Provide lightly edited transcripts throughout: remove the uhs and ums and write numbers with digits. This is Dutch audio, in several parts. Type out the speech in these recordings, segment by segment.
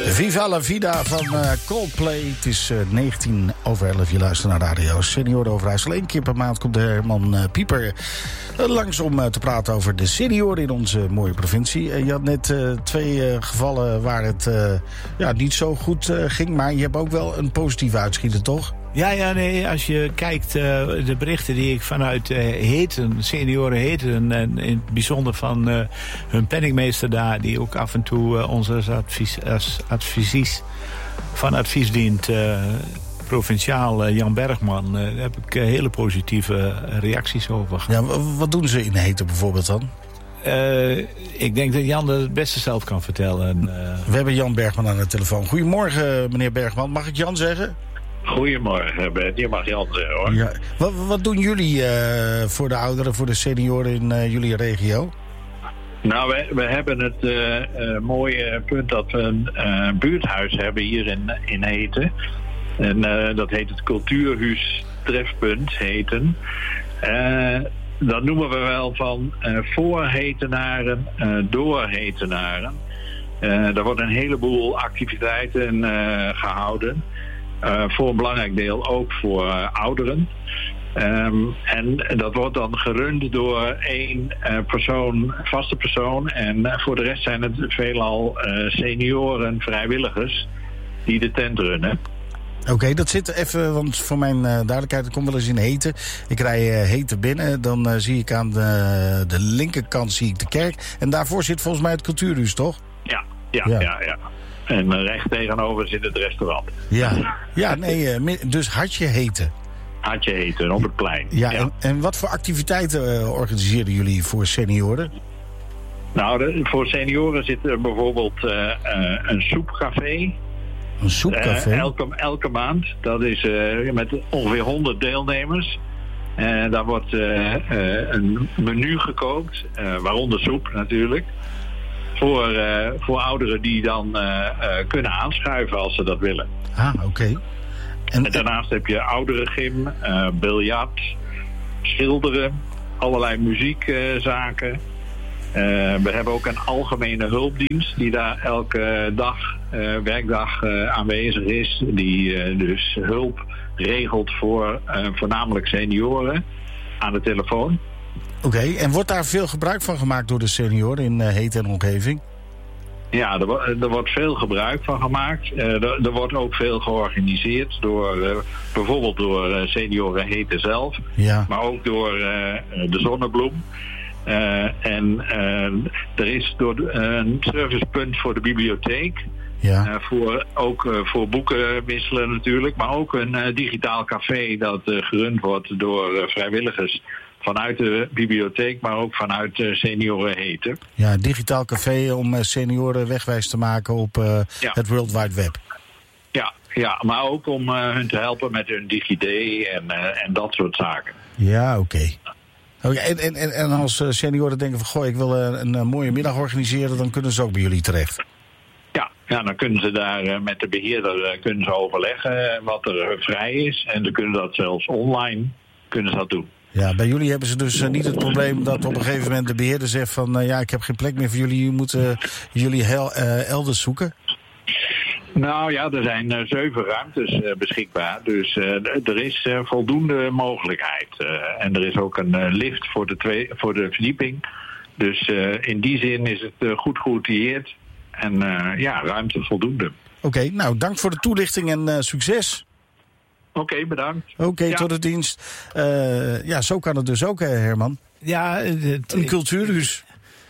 Viva la vida van Coldplay. Het is 11:19. Je luistert naar de Radio Senioren Overijssel. 1 keer per maand komt Herman Pieper langs om te praten over de senioren in onze mooie provincie. Je had net 2 gevallen waar het niet zo goed ging. Maar je hebt ook wel een positieve uitschieter, toch? Ja, nee, als je kijkt, de berichten die ik vanuit senioren heten... en in het bijzonder van hun penningmeester daar... die ook af en toe onze advies van advies dient... provinciaal Jan Bergman, daar heb ik hele positieve reacties over. Ja, wat doen ze in heten bijvoorbeeld dan? Ik denk dat Jan het beste zelf kan vertellen. We hebben Jan Bergman aan de telefoon. Goedemorgen, meneer Bergman. Mag ik Jan zeggen? Goedemorgen, Bert. Je mag Jan zeggen, hoor. Ja. Wat doen jullie voor de ouderen, voor de senioren in jullie regio? Nou, we hebben het mooie punt dat we een buurthuis hebben hier in Heten. En dat heet het Cultuurhuis Trefpunt Heten. Dat noemen we wel van voor Hetenaren, door Hetenaren. Er wordt een heleboel activiteiten gehouden. Voor een belangrijk deel ook voor ouderen. En dat wordt dan gerund door 1 persoon, vaste persoon. En voor de rest zijn het veelal senioren, vrijwilligers die de tent runnen. Oké, dat zit even, want voor mijn duidelijkheid, ik kom wel eens in Heten. Ik rij Heten binnen, dan zie ik aan de linkerkant zie ik de kerk. En daarvoor zit volgens mij het cultuurhuis, toch? Ja. En recht tegenover zit het restaurant. Ja, nee, dus Hartje Heten. Hartje Heten, op het plein. Ja. En wat voor activiteiten organiseren jullie voor senioren? Nou, voor senioren zit er bijvoorbeeld een soepcafé. Een soepcafé? Elke maand. Dat is met ongeveer 100 deelnemers. Daar wordt een menu gekookt, waaronder soep natuurlijk. Voor ouderen die dan kunnen aanschuiven als ze dat willen. Oké. En daarnaast heb je ouderengym, biljart, schilderen, allerlei muziekzaken. We hebben ook een algemene hulpdienst die daar elke werkdag aanwezig is. Die dus hulp regelt voor voornamelijk senioren aan de telefoon. Oké, en wordt daar veel gebruik van gemaakt door de senioren in Heten en omgeving? Ja, er wordt veel gebruik van gemaakt. Er wordt ook veel georganiseerd bijvoorbeeld door senioren Heten zelf. Ja. Maar ook door de Zonnebloem. Er is een servicepunt voor de bibliotheek. Ja. Voor boeken wisselen natuurlijk. Maar ook een digitaal café dat gerund wordt door vrijwilligers. Vanuit de bibliotheek, maar ook vanuit senioren Heten. Ja, digitaal café om senioren wegwijs te maken op het World Wide Web. Ja, maar ook om hun te helpen met hun DigiD en dat soort zaken. Ja, oké. En als senioren denken van, goh, ik wil een mooie middag organiseren, dan kunnen ze ook bij jullie terecht. Ja, dan kunnen ze daar met de beheerder overleggen wat er vrij is. En dan kunnen dat zelfs online doen. Ja, bij jullie hebben ze dus niet het probleem dat op een gegeven moment de beheerder zegt van... ik heb geen plek meer voor jullie, moeten jullie elders zoeken? Nou ja, er zijn 7 ruimtes beschikbaar, dus er is voldoende mogelijkheid. En er is ook een lift voor de verdieping. Dus in die zin is het goed geoutilleerd en ruimte voldoende. Oké, nou dank voor de toelichting en succes. Oké, bedankt. Oké, tot de dienst. Zo kan het dus ook, Herman. Ja, een cultuurhuis.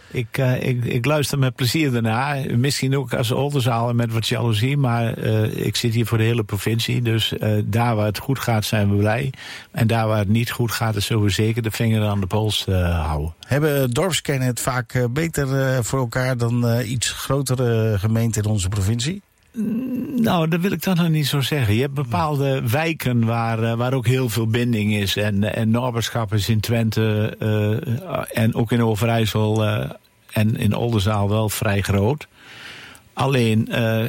Ik luister met plezier daarna. Misschien ook als Oldenzaal en met wat jaloezie. Maar ik zit hier voor de hele provincie. Dus daar waar het goed gaat zijn we blij. En daar waar het niet goed gaat, dan zullen we zeker de vinger aan de pols houden. Hebben dorpskernen het vaak beter voor elkaar dan iets grotere gemeenten in onze provincie? Nou, dat wil ik dan nog niet zo zeggen. Je hebt bepaalde wijken waar ook heel veel binding is. En naberschap is in Twente en ook in Overijssel en in Oldenzaal wel vrij groot. Alleen,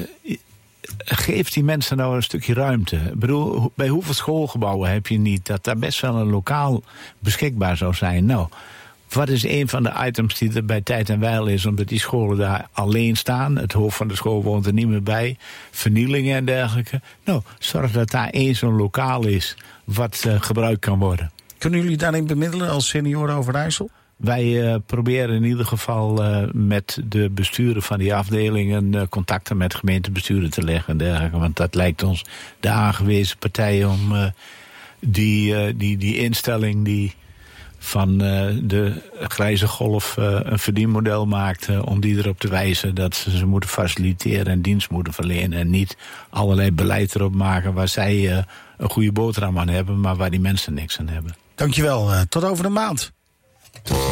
geef die mensen nou een stukje ruimte. Ik bedoel, bij hoeveel schoolgebouwen heb je niet dat daar best wel een lokaal beschikbaar zou zijn? Nou, Wat is een van de items die er bij Tijd en Wijl is, omdat die scholen daar alleen staan. Het hoofd van de school woont er niet meer bij. Vernielingen en dergelijke. Nou, zorg dat daar één zo'n lokaal is wat gebruikt kan worden. Kunnen jullie daarin bemiddelen als Senioren Overijssel? Wij proberen in ieder geval met de besturen van die afdelingen contacten met gemeentebesturen te leggen en dergelijke. Want dat lijkt ons de aangewezen partij om die instelling die van de grijze golf een verdienmodel maakt, om die erop te wijzen dat ze moeten faciliteren en dienst moeten verlenen en niet allerlei beleid erop maken waar zij een goede boterham aan hebben, maar waar die mensen niks aan hebben. Dankjewel. Tot over de maand.